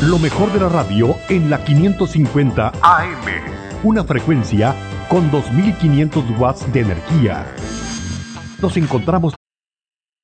Lo mejor de la radio en la 550 AM. Una frecuencia con 2500 watts de energía. Nos encontramos